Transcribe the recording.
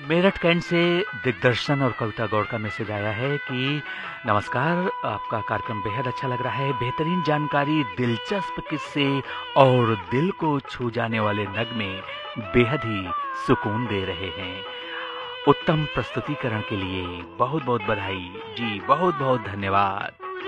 Meerut cantt से दिग्दर्शन और कविता गौड़ का मैसेज आया है कि नमस्कार, आपका कार्यक्रम बेहद अच्छा लग रहा है। बेहतरीन जानकारी, दिलचस्प किस्से और दिल को छू जाने वाले नगमे बेहद ही सुकून दे रहे हैं। उत्तम प्रस्तुतिकरण के लिए बहुत बहुत बधाई जी, बहुत बहुत धन्यवाद।